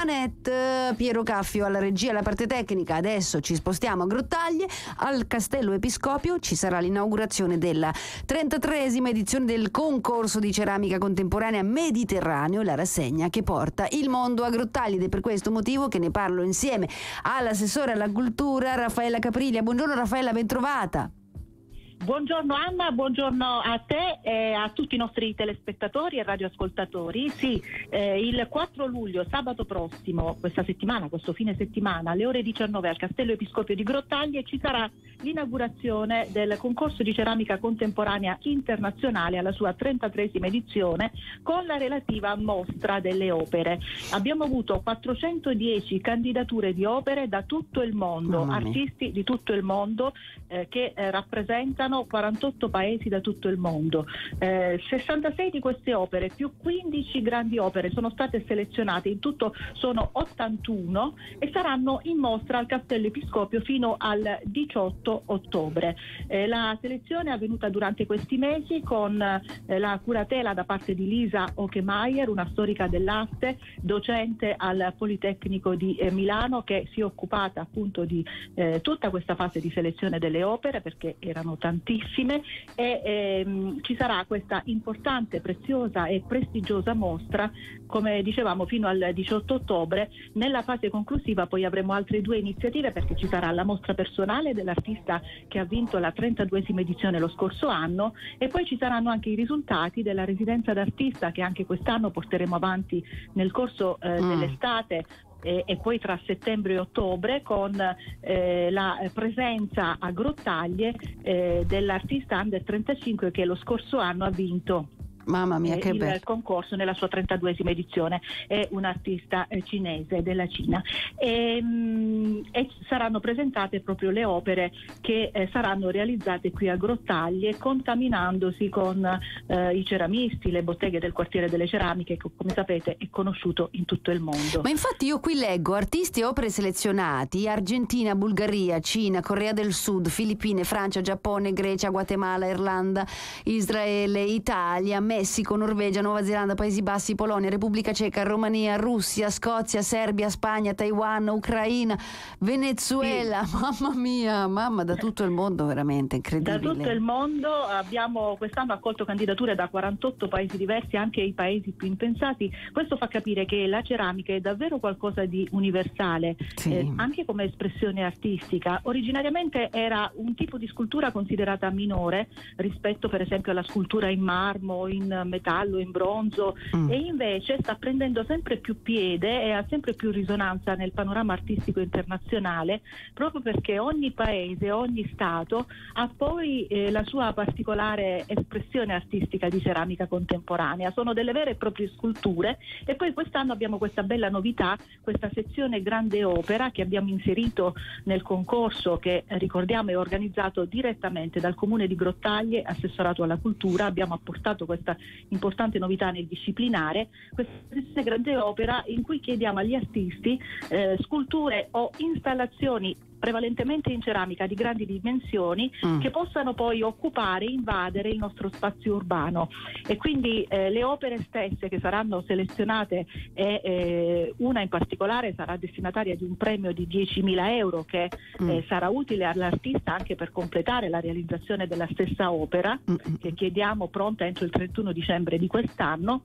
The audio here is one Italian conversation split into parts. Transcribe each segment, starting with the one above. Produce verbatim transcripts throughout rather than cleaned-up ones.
Planet, Piero Caffio alla regia, alla parte tecnica. Adesso ci spostiamo a Grottaglie, al Castello Episcopio. Ci sarà l'inaugurazione della trentatreesima edizione del concorso di ceramica contemporanea Mediterraneo, la rassegna che porta il mondo a Grottaglie, ed è per questo motivo che ne parlo insieme all'assessore alla cultura Raffaella Capriglia. Buongiorno Raffaella, ben trovata. Buongiorno Anna, buongiorno a te e a tutti i nostri telespettatori e radioascoltatori. Sì, eh, il quattro luglio, sabato prossimo, questa settimana, questo fine settimana, alle ore diciannove al Castello Episcopio di Grottaglie ci sarà l'inaugurazione del concorso di ceramica contemporanea internazionale alla sua trentatreesima edizione, con la relativa mostra delle opere. Abbiamo avuto quattrocentodieci candidature di opere da tutto il mondo, artisti di tutto il mondo eh, che eh, rappresentano quarantotto paesi da tutto il mondo. Eh, sessantasei di queste opere più quindici grandi opere sono state selezionate, in tutto sono ottantuno e saranno in mostra al Castello Episcopio fino al diciotto ottobre. Eh, la selezione è avvenuta durante questi mesi con eh, la curatela da parte di Lisa Okemeyer, una storica dell'arte, docente al Politecnico di eh, Milano, che si è occupata appunto di eh, tutta questa fase di selezione delle opere, perché erano tantissime, e ehm, ci sarà questa importante, preziosa e prestigiosa mostra, come dicevamo, fino al diciotto ottobre. Nella fase conclusiva poi avremo altre due iniziative, perché ci sarà la mostra personale dell'artista che ha vinto la trentaduesima edizione lo scorso anno, e poi ci saranno anche i risultati della residenza d'artista che anche quest'anno porteremo avanti nel corso eh, mm. dell'estate e, e poi tra settembre e ottobre, con eh, la presenza a Grottaglie eh, dell'artista under trentacinque che lo scorso anno ha vinto Mamma mia, che il bello. concorso nella sua trentaduesima edizione. È un artista eh, cinese della Cina, e, mh, e saranno presentate proprio le opere che eh, saranno realizzate qui a Grottaglie, contaminandosi con eh, i ceramisti, le botteghe del quartiere delle ceramiche, che come sapete è conosciuto in tutto il mondo. Ma infatti io qui leggo artisti e opere selezionati: Argentina, Bulgaria, Cina, Corea del Sud, Filippine, Francia, Giappone, Grecia, Guatemala, Irlanda, Israele, Italia, Messico, Norvegia, Nuova Zelanda, Paesi Bassi, Polonia, Repubblica Ceca, Romania, Russia, Scozia, Serbia, Spagna, Taiwan, Ucraina, Venezuela. Sì. Mamma mia, mamma, da tutto il mondo, veramente incredibile. Da tutto il mondo abbiamo quest'anno accolto candidature da quarantotto paesi diversi, anche i paesi più impensati. Questo fa capire che la ceramica è davvero qualcosa di universale, sì. eh, anche come espressione artistica. Originariamente era un tipo di scultura considerata minore rispetto per esempio alla scultura in marmo, in metallo, in bronzo, mm. e invece sta prendendo sempre più piede e ha sempre più risonanza nel panorama artistico internazionale, proprio perché ogni paese, ogni stato ha poi eh, la sua particolare espressione artistica di ceramica contemporanea. Sono delle vere e proprie sculture. E poi quest'anno abbiamo questa bella novità, questa sezione grande opera che abbiamo inserito nel concorso, che eh, ricordiamo è organizzato direttamente dal Comune di Grottaglie, assessorato alla cultura. Abbiamo apportato questa importante novità nel disciplinare, questa grande opera in cui chiediamo agli artisti eh, sculture o installazioni prevalentemente in ceramica di grandi dimensioni, mm. che possano poi occupare, invadere il nostro spazio urbano. E quindi eh, le opere stesse che saranno selezionate, e eh, una in particolare sarà destinataria di un premio di diecimila euro che mm. eh, sarà utile all'artista anche per completare la realizzazione della stessa opera, mm. che chiediamo pronta entro il trentuno dicembre di quest'anno.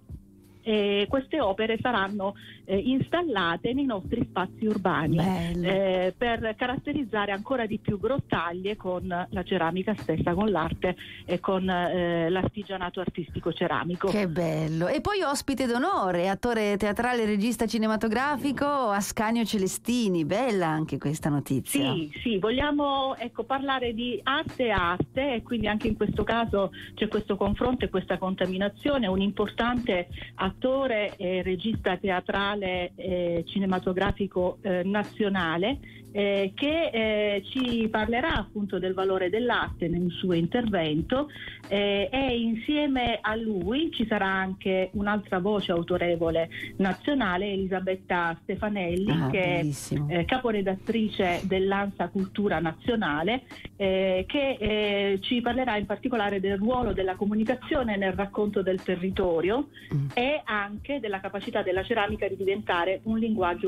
E queste opere saranno eh, installate nei nostri spazi urbani eh, per caratterizzare ancora di più Grottaglie con la ceramica stessa, con l'arte e con eh, l'artigianato artistico ceramico. Che bello! E poi ospite d'onore, attore teatrale e regista cinematografico Ascanio Celestini. Bella anche questa notizia. Sì, sì, vogliamo ecco parlare di arte e arte, e quindi anche in questo caso c'è questo confronto e questa contaminazione. Un importante attore e regista teatrale e cinematografico eh, nazionale eh, che eh, ci parlerà appunto del valore dell'arte nel suo intervento, eh, e insieme a lui ci sarà anche un'altra voce autorevole nazionale, Elisabetta Stefanelli, ah, che bellissimo. è eh, caporedattrice dell'Ansa Cultura Nazionale, eh, che eh, ci parlerà in particolare del ruolo della comunicazione nel racconto del territorio mm. e anche della capacità della ceramica di diventare un linguaggio